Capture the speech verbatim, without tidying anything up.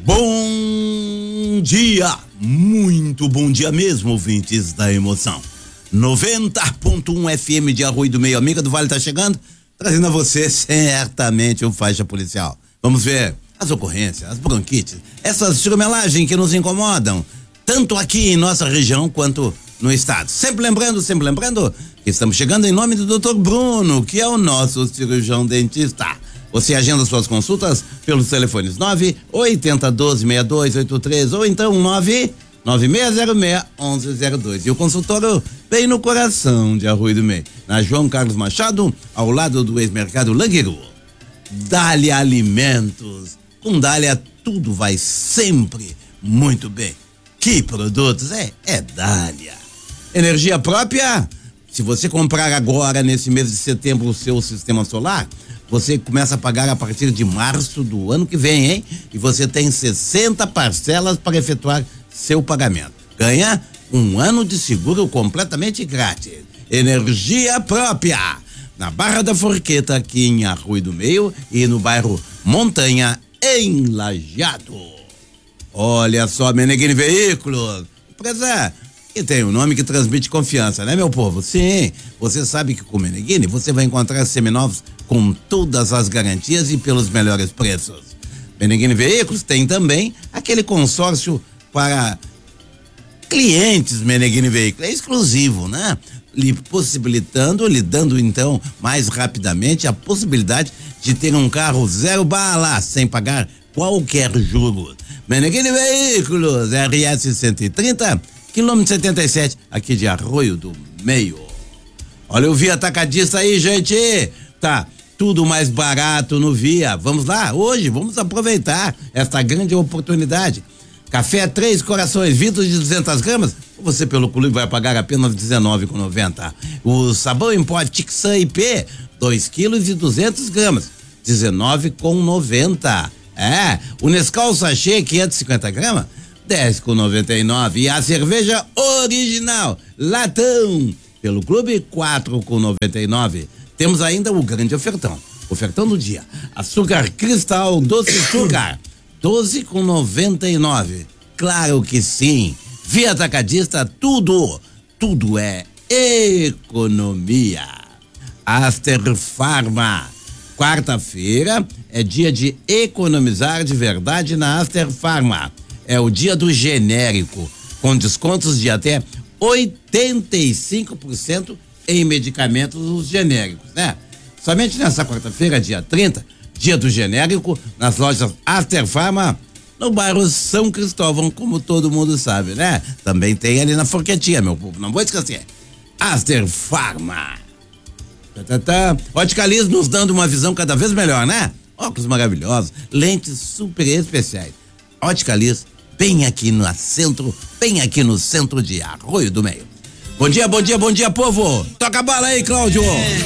Bom dia, muito bom dia mesmo, ouvintes da emoção. noventa ponto um F M de Arroio do Meio, amiga do Vale tá chegando, trazendo a você certamente o faixa policial. Vamos ver as ocorrências, as bronquites, essas churumelagens que nos incomodam, tanto aqui em nossa região quanto no estado. Sempre lembrando, sempre lembrando que estamos chegando em nome do doutor Bruno, que é o nosso cirurgião dentista. Você agenda suas consultas pelos telefones nove oito zero um dois seis dois oito três ou então nove nove seis zero seis um um zero dois. E o consultório bem no coração de Arroio do Meio, na João Carlos Machado, ao lado do ex-mercado Languiru. Dália Alimentos. Com Dália tudo vai sempre muito bem. Que produtos? É, é Dália. Energia própria? Se você comprar agora, nesse mês de setembro, o seu sistema solar, você começa a pagar a partir de março do ano que vem, hein? E você tem sessenta parcelas para efetuar seu pagamento. Ganha um ano de seguro completamente grátis. Energia própria. Na Barra da Forqueta, aqui em Arroio do Meio, e no bairro Montanha, em Lajeado. Olha só, Meneghini Veículos. Empresa que tem um nome que transmite confiança, né, meu povo? Sim, você sabe que com o Meneghini você vai encontrar seminovos com todas as garantias e pelos melhores preços. Meneghini Veículos tem também aquele consórcio para clientes Meneghini Veículos. É exclusivo, né? Lhe possibilitando, lhe dando então mais rapidamente a possibilidade de ter um carro zero bala, sem pagar qualquer juro. Meneghini Veículos, R S cento e trinta, quilômetro setenta e sete, aqui de Arroio do Meio. Olha o Via Atacadista aí, gente. Tá tudo mais barato no Via. Vamos lá, hoje, vamos aproveitar esta grande oportunidade. Café Três Corações, vidro de duzentas gramas, você pelo clube vai pagar apenas dezenove reais e noventa centavos. O sabão em pó Tixan I P, dois quilos e duzentas gramas, dezenove reais e noventa centavos. É, o Nescau Sachê quinhentos e cinquenta gramas, dez reais e noventa e nove centavos. E a cerveja original, latão, pelo clube, quatro reais e noventa e nove centavos. Temos ainda o grande ofertão, ofertão do dia, açúcar cristal, doce açúcar, doze reais e noventa e nove centavos. Claro que sim, Via Atacadista, tudo, tudo é economia. Aster Farma, quarta-feira é dia de economizar de verdade na Aster Farma. É o dia do genérico, com descontos de até oitenta e cinco por cento em medicamentos genéricos, né? Somente nessa quarta-feira, dia trinta, dia do genérico, nas lojas Aster Farma, no bairro São Cristóvão, como todo mundo sabe, né? Também tem ali na Forquetinha, meu povo, não vou esquecer. Aster Farma. Tá, tá, tá. Ótica Liz nos dando uma visão cada vez melhor, né? Óculos maravilhosos, lentes super especiais. Ótica Liz, bem aqui no centro, bem aqui no centro de Arroio do Meio. Bom dia, bom dia, bom dia, povo. Toca a bala aí, Cláudio.